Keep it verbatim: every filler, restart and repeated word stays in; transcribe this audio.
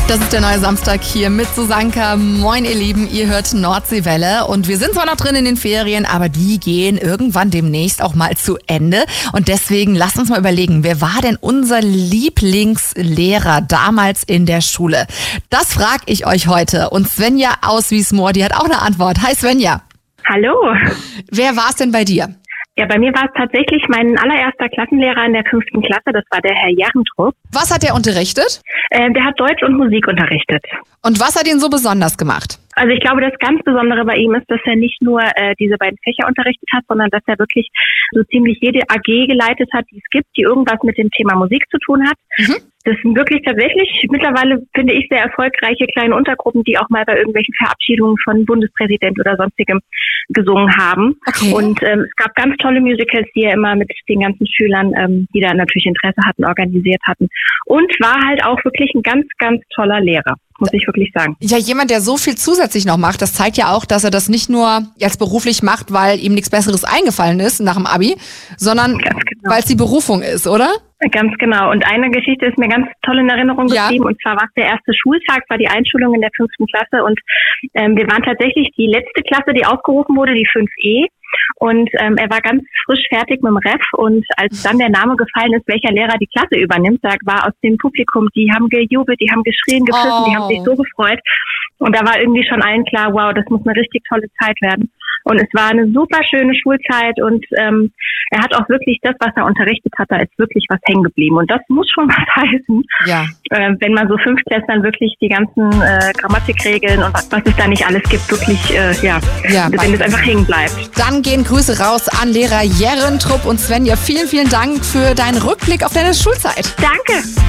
Das ist der neue Samstag hier mit Susanka. Moin ihr Lieben, ihr hört Nordseewelle und wir sind zwar noch drin in den Ferien, aber die gehen irgendwann demnächst auch mal zu Ende und deswegen lasst uns mal überlegen, wer war denn unser Lieblingslehrer damals in der Schule? Das frage ich euch heute und Svenja aus Wiesmoor, die hat auch eine Antwort. Hi Svenja. Hallo. Wer war es denn bei dir? Ja, bei mir war es tatsächlich mein allererster Klassenlehrer in der fünften Klasse, das war der Herr Jerentrup. Was hat er unterrichtet? Äh, der hat Deutsch und Musik unterrichtet. Und was hat ihn so besonders gemacht? Also ich glaube, das ganz Besondere bei ihm ist, dass er nicht nur äh, diese beiden Fächer unterrichtet hat, sondern dass er wirklich so ziemlich jede A G geleitet hat, die es gibt, die irgendwas mit dem Thema Musik zu tun hat. Mhm. Das sind wirklich tatsächlich mittlerweile, finde ich, sehr erfolgreiche kleine Untergruppen, die auch mal bei irgendwelchen Verabschiedungen von Bundespräsident oder sonstigem gesungen haben. Okay. Und ähm, es gab ganz tolle Musicals, die er immer mit den ganzen Schülern, ähm, die da natürlich Interesse hatten, organisiert hatten. Und war halt auch wirklich ein ganz, ganz toller Lehrer, muss ich wirklich sagen. Ja, jemand, der so viel zusätzlich noch macht, das zeigt ja auch, dass er das nicht nur jetzt beruflich macht, weil ihm nichts Besseres eingefallen ist nach dem Abi, sondern genau, weil es die Berufung ist, oder? Ganz genau. Und eine Geschichte ist mir ganz toll in Erinnerung geblieben. Ja. Und zwar war es der erste Schultag, war die Einschulung in der fünften Klasse. Und ähm, wir waren tatsächlich die letzte Klasse, die aufgerufen wurde, die fünf E. Und ähm, er war ganz frisch fertig mit dem Ref. Und als dann der Name gefallen ist, welcher Lehrer die Klasse übernimmt, da war aus dem Publikum, die haben gejubelt, die haben geschrien, gepfiffen, oh. die haben sich so gefreut. Und da war irgendwie schon allen klar, wow, das muss eine richtig tolle Zeit werden. Und es war eine super schöne Schulzeit und ähm, er hat auch wirklich das, was er unterrichtet hat, da ist wirklich was hängen geblieben. Und das muss schon was heißen, ja. äh, wenn man so Fünftklässlern wirklich die ganzen äh, Grammatikregeln und was, was es da nicht alles gibt, wirklich, äh, ja, ja, wenn es einfach hängen bleibt. Dann gehen Grüße raus an Lehrer Jerentrup und Svenja. Vielen, vielen Dank für deinen Rückblick auf deine Schulzeit. Danke.